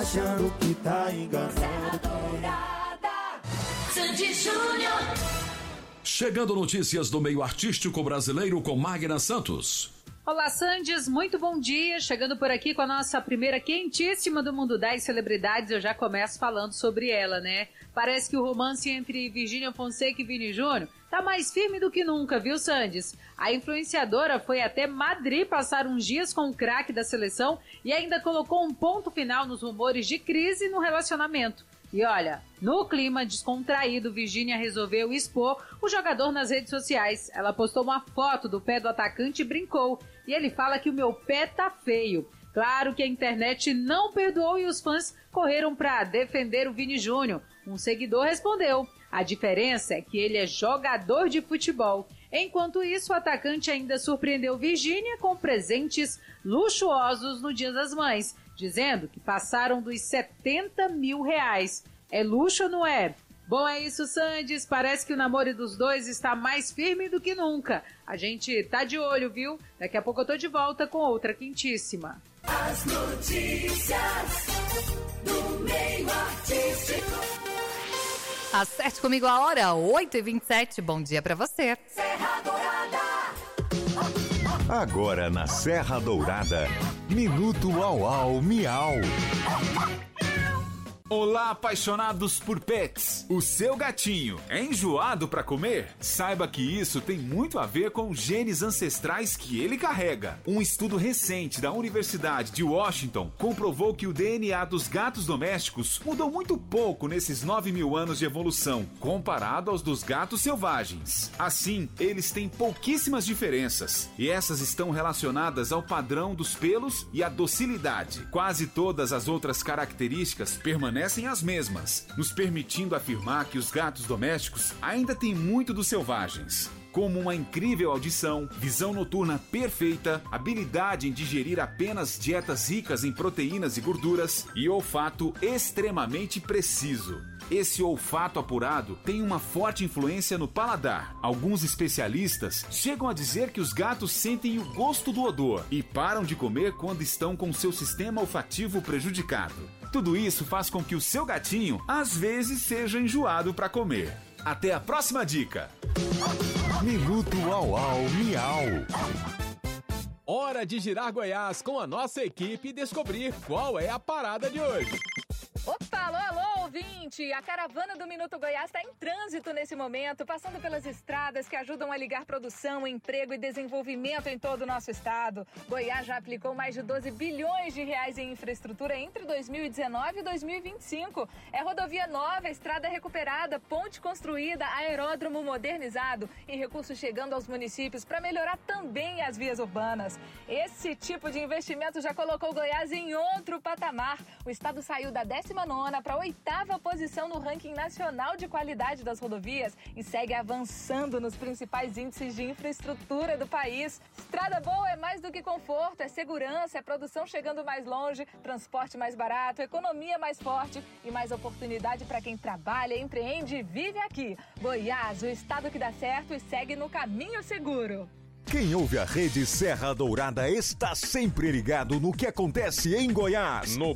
achando que tá enganado. Sandy Júnior. Chegando notícias do meio artístico brasileiro com Magna Santos. Olá, Sandys, muito bom dia. Chegando por aqui com a nossa primeira quentíssima do Mundo das Celebridades. Eu já começo falando sobre ela, né? Parece que o romance entre Virgínia Fonseca e Vini Júnior tá mais firme do que nunca, viu, Sandys? A influenciadora foi até Madrid passar uns dias com o craque da seleção e ainda colocou um ponto final nos rumores de crise no relacionamento. E olha, no clima descontraído, Virgínia resolveu expor o jogador nas redes sociais. Ela postou uma foto do pé do atacante e brincou. E ele fala que o meu pé tá feio. Claro que a internet não perdoou e os fãs correram para defender o Vini Júnior. Um seguidor respondeu: a diferença é que ele é jogador de futebol. Enquanto isso, o atacante ainda surpreendeu Virgínia com presentes luxuosos no Dia das Mães, dizendo que passaram dos R$70 mil. É luxo ou não é? Bom, é isso, Sandys. Parece que o namoro dos dois está mais firme do que nunca. A gente tá de olho, viu? Daqui a pouco eu tô de volta com outra quentíssima. As notícias do meio artístico. Acerte comigo a hora, 8h27. Bom dia pra você. Serra Dourada. Agora na Serra Dourada, Minuto Au Au Miau. Olá, apaixonados por pets! O seu gatinho é enjoado para comer? Saiba que isso tem muito a ver com os genes ancestrais que ele carrega. Um estudo recente da Universidade de Washington comprovou que o DNA dos gatos domésticos mudou muito pouco nesses 9 mil anos de evolução, comparado aos dos gatos selvagens. Assim, eles têm pouquíssimas diferenças, e essas estão relacionadas ao padrão dos pelos e à docilidade. Quase todas as outras características permanecem as mesmas, nos permitindo afirmar que os gatos domésticos ainda têm muito dos selvagens, como uma incrível audição, visão noturna perfeita, habilidade em digerir apenas dietas ricas em proteínas e gorduras e olfato extremamente preciso. Esse olfato apurado tem uma forte influência no paladar. Alguns especialistas chegam a dizer que os gatos sentem o gosto do odor e param de comer quando estão com seu sistema olfativo prejudicado. Tudo isso faz com que o seu gatinho, às vezes, seja enjoado para comer. Até a próxima dica! Minuto Au Au Miau. Hora de girar Goiás com a nossa equipe e descobrir qual é a parada de hoje. Opa, alô, ouvinte! A caravana do Minuto Goiás está em trânsito nesse momento, passando pelas estradas que ajudam a ligar produção, emprego e desenvolvimento em todo o nosso estado. Goiás já aplicou mais de 12 bilhões de reais em infraestrutura entre 2019 e 2025. É rodovia nova, estrada recuperada, ponte construída, aeródromo modernizado e recursos chegando aos municípios para melhorar também as vias urbanas. Esse tipo de investimento já colocou Goiás em outro patamar. O estado saiu da 19ª para a 8ª posição no ranking nacional de qualidade das rodovias e segue avançando nos principais índices de infraestrutura do país. Estrada boa é mais do que conforto, é segurança, é produção chegando mais longe, transporte mais barato, economia mais forte e mais oportunidade para quem trabalha, empreende e vive aqui. Goiás, o estado que dá certo e segue no caminho seguro. Quem ouve a rede Serra Dourada está sempre ligado no que acontece em Goiás. No